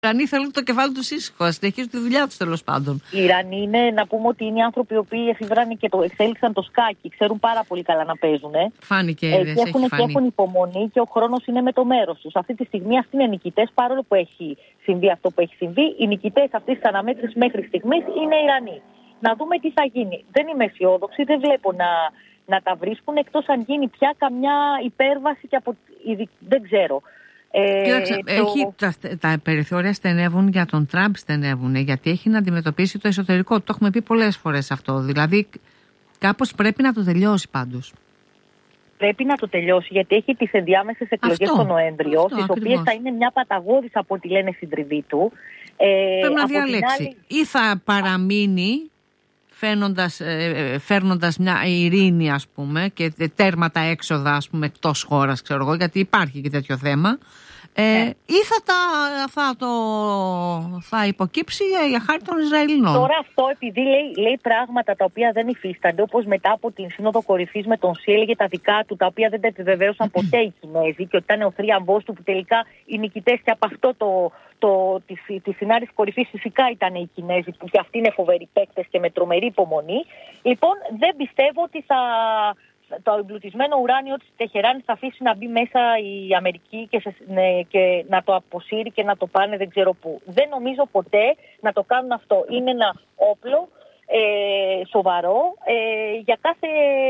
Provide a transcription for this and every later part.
Οι Ιρανοί θέλουν το κεφάλι του ήσυχο, να συνεχίσουν τη δουλειά του τέλος πάντων. Οι Ιρανοί είναι, να πούμε ότι είναι οι άνθρωποι οι οποίοι εφηβράνε και εξέλιξαν το σκάκι. Ξέρουν πάρα πολύ καλά να παίζουν. Φάνηκε, και έχουν υπομονή και ο χρόνος είναι με το μέρος τους. Αυτή τη στιγμή αυτοί είναι νικητές, παρόλο που έχει συμβεί αυτό που έχει συμβεί. Οι νικητές αυτής της αναμέτρησης μέχρι στιγμής είναι οι Ιρανοί. Να δούμε τι θα γίνει. Δεν είμαι αισιόδοξη, δεν βλέπω να τα βρίσκουν, εκτός αν γίνει πια καμιά υπέρβαση και δεν ξέρω. Κοίταξε, τα περιθώρια στενεύουν για τον Τραμπ, στενεύουν, γιατί έχει να αντιμετωπίσει το εσωτερικό. Το έχουμε πει πολλές φορές αυτό. Δηλαδή, κάπως πρέπει να το τελειώσει πάντως. Πρέπει να το τελειώσει, γιατί έχει τις ενδιάμεσες εκλογές τον Νοέμβριο, τις οποίες θα είναι μια παταγώδης από ό,τι λένε στην τριβή του. Πρέπει να διαλέξει. Ή θα παραμείνει φέρνοντας μια ειρήνη, ας πούμε, και τέρματα έξοδα, ας πούμε, εκτός χώρας, ξέρω εγώ, γιατί υπάρχει και τέτοιο θέμα, ή θα υποκύψει για χάρη των Ισραηλινών. Τώρα αυτό, επειδή λέει πράγματα τα οποία δεν υφίστανται, όπως μετά από την Σύνοδο Κορυφής με τον ΣΥ, έλεγε τα δικά του, τα οποία δεν τα επιβεβαίωσαν ποτέ οι Κινέζοι, και ότι ήταν ο θρίαμβός του, που τελικά οι νικητές και από αυτό τη συνάντηση κορυφής φυσικά ήταν οι Κινέζοι, που και αυτοί είναι φοβεροί παίκτες και με τρομερή υπομονή. Λοιπόν, δεν πιστεύω ότι το εμπλουτισμένο ουράνιο της Τεχεράνης θα αφήσει να μπει μέσα η Αμερική και να το αποσύρει και να το πάνε δεν ξέρω πού. Δεν νομίζω ποτέ να το κάνουν αυτό. Είναι ένα όπλο σοβαρό για κάθε...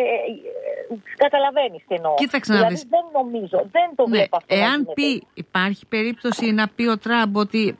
Καταλαβαίνεις τι εννοώ. Κοίταξε δηλαδή να δεις. δεν νομίζω, δεν το βλέπω αυτό. Εάν υπάρχει περίπτωση να πει ο Τραμπ ότι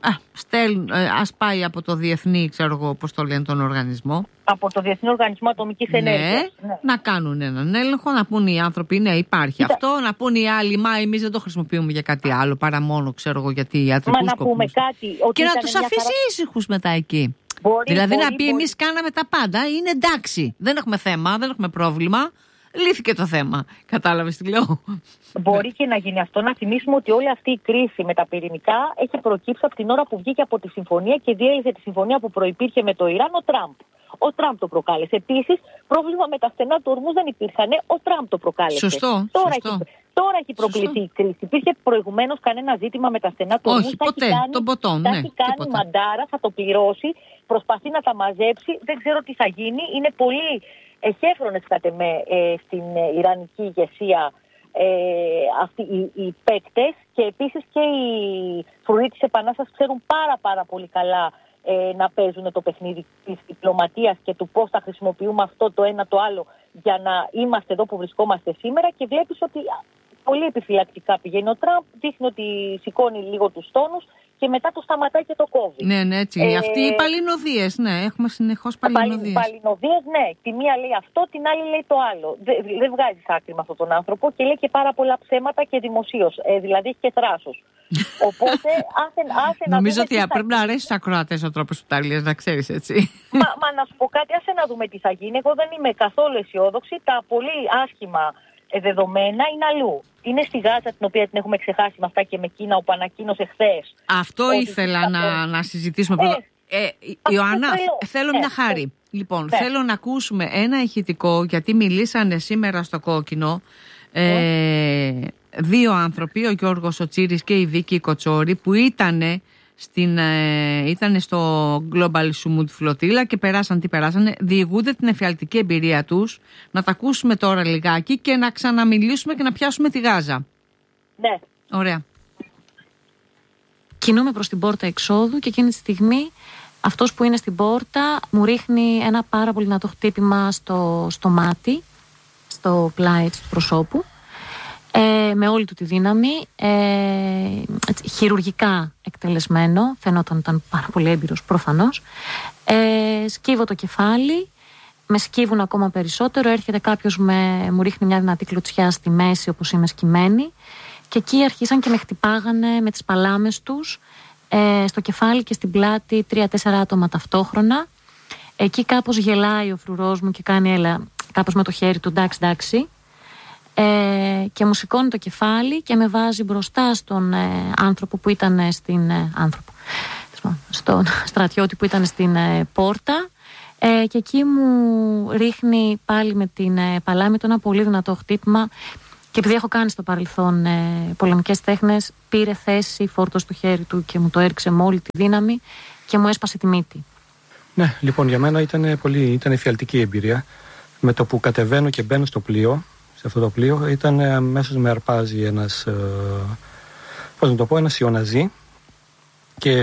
ας πάει από το διεθνή, ξέρω εγώ πώς το λένε, τον οργανισμό. Από το Διεθνή Οργανισμό Ατομικής Ενέργειας. Ναι. Να κάνουν έναν έλεγχο, να πούν οι άνθρωποι, ναι, υπάρχει αυτό, να πούν οι άλλοι, μα εμείς δεν το χρησιμοποιούμε για κάτι άλλο, παρά μόνο, ξέρω εγώ, γιατί ιατρικούς σκοπούς. Και να τους αφήσει ήσυχους μετά εκεί. Δηλαδή να πει εμείς κάναμε τα πάντα, είναι εντάξει, δεν έχουμε θέμα, δεν έχουμε πρόβλημα, λύθηκε το θέμα. Κατάλαβες τι λέω? Μπορεί και να γίνει αυτό. Να θυμίσουμε ότι όλη αυτή η κρίση με τα πυρηνικά έχει προκύψει από την ώρα που βγήκε από τη συμφωνία και διέλυσε τη συμφωνία που προϋπήρχε με το Ιράν ο Τραμπ. Ο Τραμπ το προκάλεσε. Επίσης, πρόβλημα με τα στενά του ορμούς δεν υπήρχαν. Ο Τραμπ το προκάλεσε. Σωστό. Τώρα έχει προκληθεί η κρίση. Υπήρχε προηγουμένως κανένα ζήτημα με τα στενά του ορμούς? Όχι, ποτέ. Τον ποτόν. Θα έχει κάνει μαντάρα, θα το πληρώσει, προσπαθεί να τα μαζέψει. Δεν ξέρω τι θα γίνει. Είναι πολύ εχέφρονες κατ' εμέ στην ιρανική ηγεσία αυτοί οι παίκτες, και επίσης και οι φρουροί της Επανάστασης ξέρουν πάρα πολύ καλά να παίζουν το παιχνίδι της διπλωματίας και του πώς θα χρησιμοποιούμε αυτό το ένα το άλλο για να είμαστε εδώ που βρισκόμαστε σήμερα, και βλέπεις ότι πολύ επιφυλακτικά πηγαίνει ο Τραμπ, δείχνει ότι σηκώνει λίγο τους τόνους και μετά το σταματάει και το κόβει. Ναι, έτσι. Αυτοί οι παλινοδίες, ναι, έχουμε συνεχώς παλινοδίες. Παλινοδίες, ναι. Τη μία λέει αυτό, την άλλη λέει το άλλο. Δεν βγάζεις άκρη με αυτόν τον άνθρωπο και λέει και πάρα πολλά ψέματα και δημοσίως. Δηλαδή έχει και θράσος. Οπότε άσε να νομίζω ότι πρέπει να αρέσει στους ακροατές ο τρόπος που τα λες, να ξέρεις, έτσι. Μα να σου πω κάτι, άσε να δούμε τι θα γίνει. Εγώ δεν είμαι καθόλου αισιόδοξη. Τα πολύ άσχημα δεδομένα είναι αλλού. Είναι στη Γάζα, την οποία την έχουμε ξεχάσει με αυτά και με Κίνα, όπου ανακοίνωσε χθες. Αυτό ήθελα να συζητήσουμε. Ιωάννα, θέλω μια χάρη. Λοιπόν, θέλω να ακούσουμε ένα ηχητικό, γιατί μιλήσανε σήμερα στο Κόκκινο δύο άνθρωποι, ο Γιώργος ο Τσίρης και η Βίκη Κοτσόρη, που ήτανε στο Global Sumut Flotilla και περάσανε, διηγούνται την εφιαλτική εμπειρία τους. Να τα ακούσουμε τώρα λιγάκι και να ξαναμιλήσουμε και να πιάσουμε τη Γάζα. Ναι. Ωραία. Κινούμε προς την πόρτα εξόδου και εκείνη τη στιγμή αυτός που είναι στην πόρτα μου ρίχνει ένα πάρα πολύ δυνατό χτύπημα στο μάτι, στο πλάι του προσώπου, με όλη του τη δύναμη, χειρουργικά εκτελεσμένο, φαινόταν ήταν πάρα πολύ έμπειρος προφανώς. Σκύβω το κεφάλι, με σκύβουν ακόμα περισσότερο, έρχεται κάποιος, μου ρίχνει μια δυνατή κλωτσιά στη μέση όπως είμαι σκυμμένη, και εκεί αρχίσαν και με χτυπάγανε με τις παλάμες τους στο κεφάλι και στην πλάτη 3-4 άτομα ταυτόχρονα. Εκεί κάπως γελάει ο φρουρός μου και κάνει κάπως με το χέρι του εντάξει, και μου σηκώνει το κεφάλι και με βάζει μπροστά στον άνθρωπο που ήταν στον στρατιώτη που ήταν στην πόρτα, και εκεί μου ρίχνει πάλι με την παλάμη του ένα πολύ δυνατό χτύπημα. Και επειδή έχω κάνει στο παρελθόν πολεμικές τέχνες, πήρε θέση, φόρτο στο χέρι του και μου το έριξε με όλη τη δύναμη και μου έσπασε τη μύτη. Ναι, λοιπόν, για μένα ήταν εφιαλτική εμπειρία. Με το που κατεβαίνω και μπαίνω στο πλοίο, σε αυτό το πλοίο, ήταν αμέσως με αρπάζει ένας ιοναζί και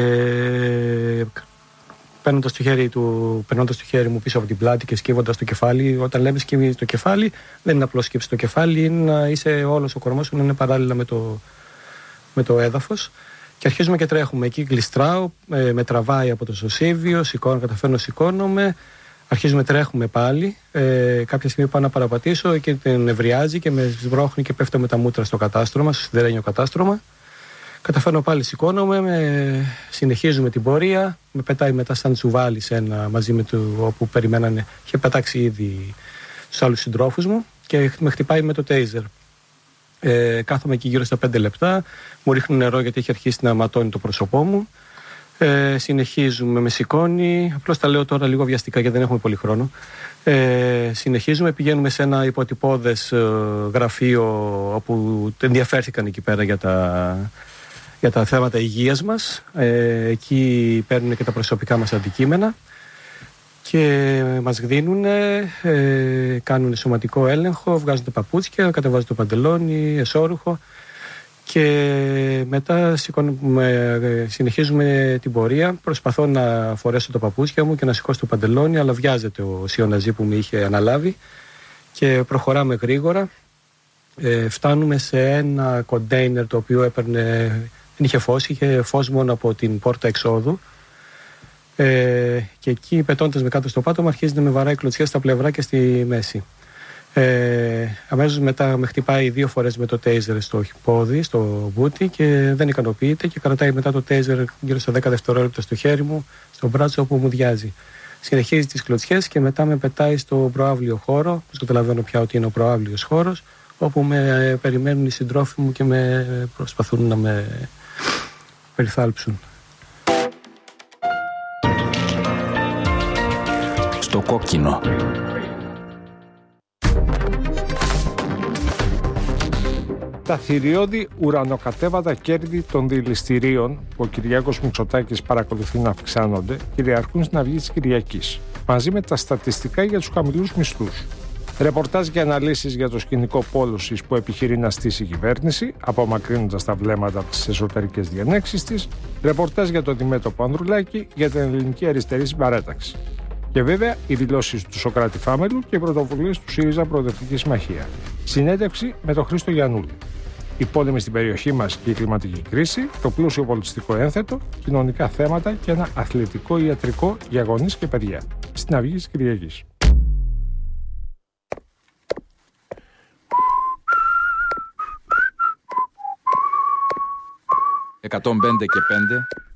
περνώντας το χέρι μου πίσω από την πλάτη και σκύβοντας το κεφάλι. Όταν λέμε σκύβει το κεφάλι, δεν είναι απλώς σκύψει το κεφάλι, είναι να είσαι όλος ο κορμός σου να είναι παράλληλα με το έδαφος. Και αρχίζουμε και τρέχουμε. Εκεί γλιστράω, με τραβάει από το σωσίβιο, καταφέρνω, σηκώνομαι. Αρχίζουμε, τρέχουμε πάλι. Κάποια στιγμή πάω να παραπατήσω και την νευριάζει και με σβρώχνει και πέφτω με τα μούτρα στο κατάστρωμα, στο σιδερένιο κατάστρωμα. Καταφέρνω πάλι, σηκώνομαι, συνεχίζουμε την πορεία. Με πετάει μετά σαν τσουβάλι μαζί με το όπου περιμένανε. Είχε πετάξει ήδη τους άλλους συντρόφους μου και με χτυπάει με το τέιζερ. Κάθομαι εκεί γύρω στα 5 λεπτά. Μου ρίχνουν νερό γιατί έχει αρχίσει να ματώνει το πρόσωπό μου. Συνεχίζουμε, με σηκώνει. Απλώς τα λέω τώρα λίγο βιαστικά γιατί δεν έχουμε πολύ χρόνο. Συνεχίζουμε, πηγαίνουμε σε ένα υποτυπώδες γραφείο όπου ενδιαφέρθηκαν εκεί πέρα για τα θέματα υγείας μας. Εκεί παίρνουν και τα προσωπικά μας αντικείμενα και μας δίνουν, κάνουν σωματικό έλεγχο, βγάζουν τα παπούτσια, κατεβάζουν το παντελόνι, εσώρουχο και μετά συνεχίζουμε την πορεία. Προσπαθώ να φορέσω τα παπούτσια μου και να σηκώσω το παντελόνι, αλλά βιάζεται ο σιωναζί που με είχε αναλάβει και προχωράμε γρήγορα. Φτάνουμε σε ένα κοντέινερ το οποίο δεν είχε φως μόνο από την πόρτα εξόδου. Και εκεί, πετώντας με κάτω στο πάτωμα, αρχίζει να με βαράει κλωτσιά στα πλευρά και στη μέση. Αμέσως μετά με χτυπάει 2 φορές με το τέιζερ στο πόδι, στο μπούτι και δεν ικανοποιείται και κρατάει μετά το τέιζερ γύρω στα 10 δευτερόλεπτα στο χέρι μου, στο μπράτσο όπου μου διάζει. Συνεχίζει τις κλωτσιές και μετά με πετάει στο προαύλιο χώρο, που καταλαβαίνω πια ότι είναι ο προαύλιος χώρος, όπου με περιμένουν οι συντρόφοι μου και με προσπαθούν να με περιθάλψουν. Στο κόκκινο. Τα θηριώδη ουρανοκατέβατα κέρδη των δηληστηρίων που ο Κυριάκος Μητσοτάκης παρακολουθεί να αυξάνονται κυριαρχούν στην Αυγή της Κυριακής, μαζί με τα στατιστικά για τους χαμηλούς μισθούς. Ρεπορτάζ και αναλύσεις για το σκηνικό πόλωσης που επιχειρεί να στήσει η κυβέρνηση, απομακρύνοντας τα βλέμματα από τις εσωτερικές διενέξεις της. Ρεπορτάζ για το αντιμέτωπο Ανδρουλάκη για την ελληνική αριστερή συμπαράταξη. Και βέβαια οι δηλώσεις του Σωκράτη Φάμελου και οι πρωτοβουλίες του ΣΥΡΙΖΑ Προοδευτική Συμμαχία. Συνέντευξη με τον Χρήστο Γιαννούλη. Οι πόλεμοι στην περιοχή μας και η κλιματική κρίση, το πλούσιο πολιτιστικό ένθετο, κοινωνικά θέματα και ένα αθλητικό ιατρικό για γονείς και παιδιά. Στην Αυγή της Κυριακής. 105 και 5